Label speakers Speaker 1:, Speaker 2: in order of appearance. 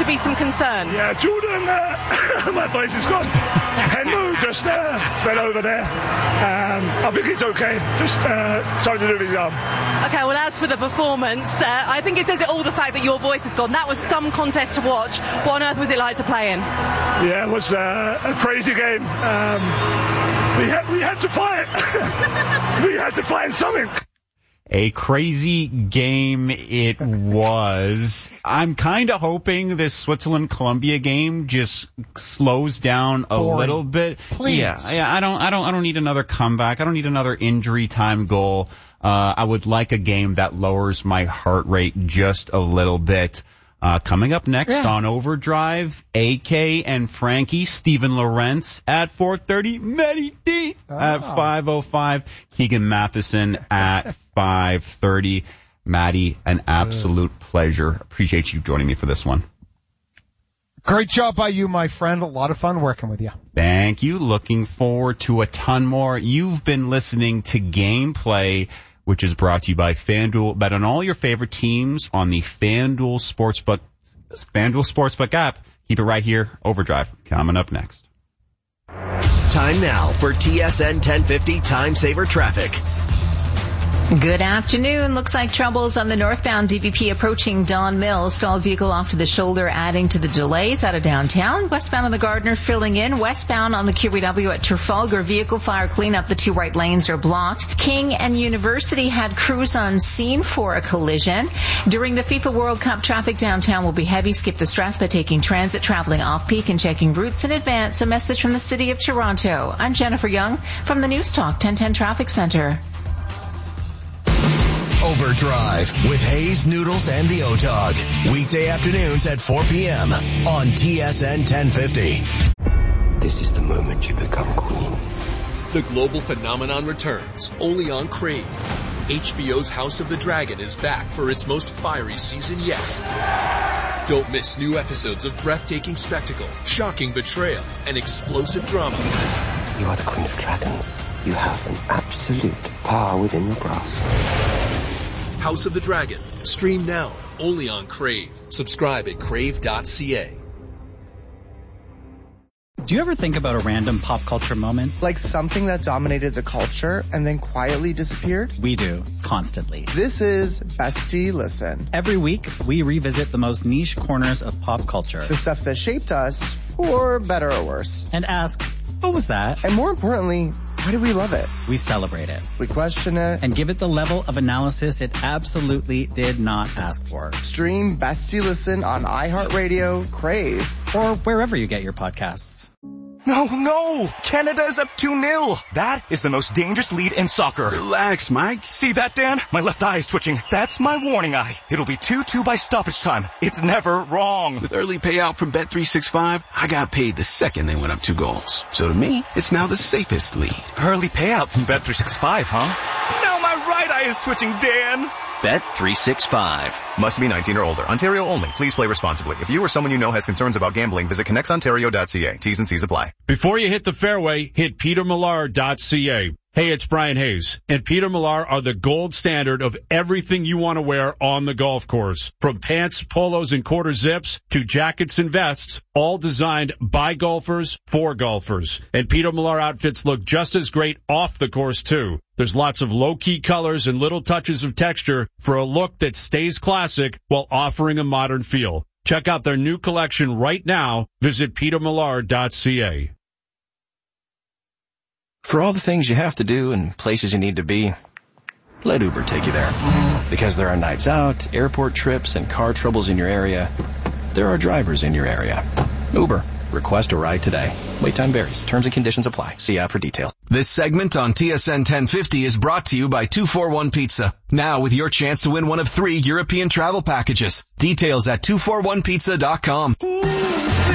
Speaker 1: be some concern?
Speaker 2: Yeah, Jordan, my voice is gone. Henry just fell over there. I think he's okay. Just something to do with his arm.
Speaker 1: Okay, well, as for the performance, I think it says it all, the fact that your voice is gone. That was some contest to watch. What on earth was it like to play in?
Speaker 2: Yeah, it was a crazy game. We had to fight. We had to find something.
Speaker 3: A crazy game it was. I'm kind of hoping this Switzerland-Colombia game just slows down a little bit.
Speaker 4: Please.
Speaker 3: Yeah, I don't need another comeback. I don't need another injury time goal. I would like a game that lowers my heart rate just a little bit. Coming up next on Overdrive, AK and Frankie, Stephen Lawrence at 4:30, Matty D at 5:05, Keegan Matheson at 5:30. Matty, an absolute pleasure. Appreciate you joining me for this one.
Speaker 4: Great job by you, my friend. A lot of fun working with you.
Speaker 3: Thank you. Looking forward to a ton more. You've been listening to Gameplay, which is brought to you by FanDuel. Bet on all your favorite teams on the FanDuel Sportsbook app. Keep it right here. Overdrive coming up next.
Speaker 5: Time now for TSN 1050 Time Saver Traffic.
Speaker 6: Good afternoon. Looks like troubles on the northbound DVP approaching Don Mills. Stalled vehicle off to the shoulder, adding to the delays out of downtown. Westbound on the Gardner filling in. Westbound on the QEW at Trafalgar. Vehicle fire cleanup. The two right lanes are blocked. King and University had crews on scene for a collision. During the FIFA World Cup, traffic downtown will be heavy. Skip the stress by taking transit, traveling off-peak, and checking routes in advance. A message from the City of Toronto. I'm Jennifer Young from the News Talk 1010 Traffic Center.
Speaker 5: Overdrive with Hayes, Noodles, and the O-Dog. Weekday afternoons at 4 p.m. on TSN 1050.
Speaker 7: This is the moment you become queen.
Speaker 8: The global phenomenon returns, only on Crave. HBO's House of the Dragon is back for its most fiery season yet. Don't miss new episodes of breathtaking spectacle, shocking betrayal, and explosive drama.
Speaker 7: You are the Queen of Dragons. You have an absolute power within your grasp.
Speaker 8: House of the Dragon. Stream now, only on Crave. Subscribe at crave.ca.
Speaker 9: Do you ever think about a random pop culture moment?
Speaker 10: Like something that dominated the culture and then quietly disappeared?
Speaker 9: We do, constantly.
Speaker 10: This is Bestie Listen.
Speaker 9: Every week, we revisit the most niche corners of pop culture.
Speaker 10: The stuff that shaped us, for better or worse.
Speaker 9: And ask, what was that?
Speaker 10: And more importantly, why do we love it?
Speaker 9: We celebrate it.
Speaker 10: We question it.
Speaker 9: And give it the level of analysis it absolutely did not ask for.
Speaker 10: Stream Bestie Listen on iHeartRadio, Crave,
Speaker 9: or wherever you get your podcasts.
Speaker 11: No! Canada is up 2-0. That is the most dangerous lead in soccer.
Speaker 12: Relax, Mike.
Speaker 11: See that, Dan? My left eye is twitching. That's my warning eye. It'll be 2-2 by stoppage time. It's never wrong.
Speaker 12: With early payout from Bet365, I got paid the second they went up 2 goals. So to me, it's now the safest lead.
Speaker 11: Early payout from Bet365, huh? Now my right eye is twitching, Dan.
Speaker 13: Bet365.
Speaker 14: Must be 19 or older. Ontario only. Please play responsibly. If you or someone you know has concerns about gambling, visit connectsontario.ca. T's and C's apply.
Speaker 15: Before you hit the fairway, hit petermillar.ca. Hey, it's Brian Hayes, and Peter Millar are the gold standard of everything you want to wear on the golf course. From pants, polos, and quarter zips to jackets and vests, all designed by golfers for golfers. And Peter Millar outfits look just as great off the course, too. There's lots of low-key colors and little touches of texture for a look that stays classic while offering a modern feel. Check out their new collection right now. Visit petermillar.ca.
Speaker 16: For all the things you have to do and places you need to be, let Uber take you there. Because there are nights out, airport trips, and car troubles in your area, there are drivers in your area. Uber. Request a ride today. Wait time varies. Terms and conditions apply. See app for details.
Speaker 5: This segment on TSN 1050 is brought to you by 241 Pizza. Now with your chance to win one of 3 European travel packages. Details at 241pizza.com.